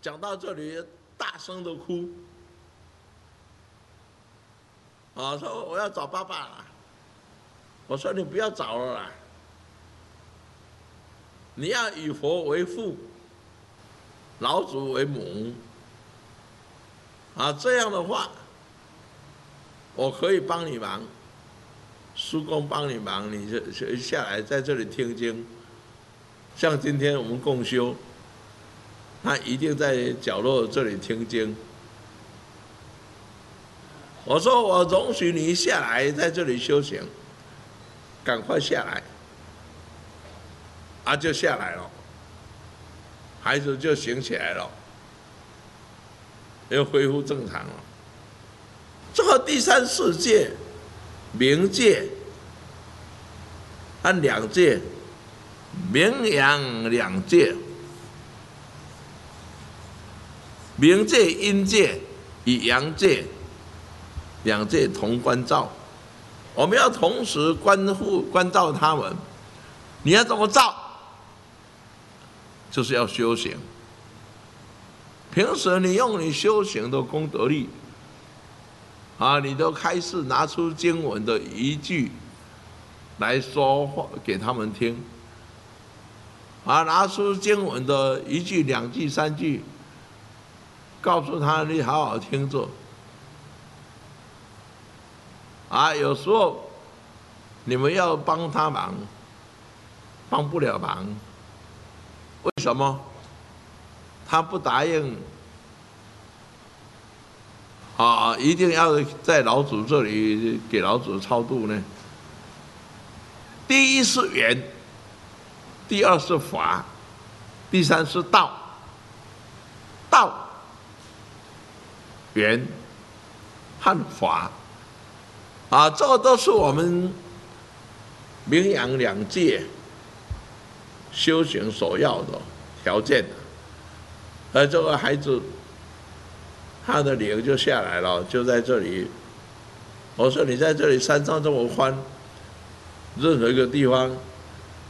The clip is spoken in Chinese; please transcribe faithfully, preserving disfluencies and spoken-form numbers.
讲到这里，大声的哭，啊，说我要找爸爸了。我说你不要找了啦，你要以佛为父，老祖为母，啊，这样的话，我可以帮你忙，叔公帮你忙，你就下来在这里听经。像今天我们共修，他一定在角落这里听经。我说我容许你下来在这里修行，赶快下来，啊，就下来了，孩子就醒起来了，又恢复正常了。这个第三世界、冥界和两界、冥阳两界、冥界、阴界与阳界两界同关照，我们要同时关护关照他们。你要怎么照？就是要修行。平时你用你修行的功德力，啊，你都开始拿出经文的一句来说话给他们听，啊，拿出经文的一句、两句、三句，告诉他你好好听着。啊，有时候你们要帮他忙，帮不了忙，为什么？他不答应啊，一定要在老祖这里给老祖超度呢？第一是缘，第二是法，第三是道。道、缘和法。啊，这个都是我们冥阳两界修行所要的条件。而这个孩子，他的灵就下来了，就在这里。我说你在这里山上这么宽，任何一个地方